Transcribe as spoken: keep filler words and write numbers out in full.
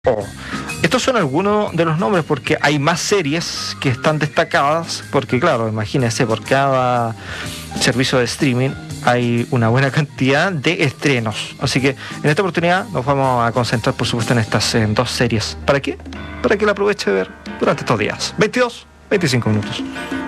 Oh. Estos son algunos de los nombres porque hay más series que están destacadas, porque claro, imagínense, por cada servicio de streaming hay una buena cantidad de estrenos. Así que en esta oportunidad nos vamos a concentrar, por supuesto, en estas en dos series. ¿Para qué? Para que la aproveche de ver durante estos días. veintidós, veinticinco minutos.